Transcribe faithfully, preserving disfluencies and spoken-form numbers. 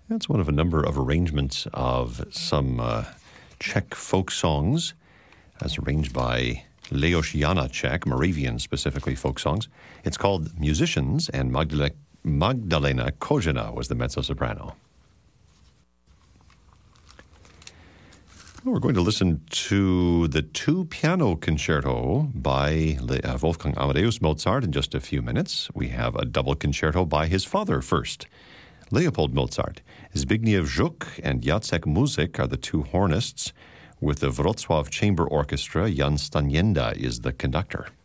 That's one of a number of arrangements of some uh, Czech folk songs, as arranged by Leos Janáček, Moravian specifically folk songs. It's called Musicians, and Magdalena, Magdalena Kozina was the mezzo-soprano. Well, we're going to listen to the two-piano concerto by uh, Wolfgang Amadeus Mozart in just a few minutes. We have a double concerto by his father first, Leopold Mozart. Zbigniew Żuk and Jacek Muzik are the two hornists. With the Wrocław Chamber Orchestra, Jan Stanienda is the conductor.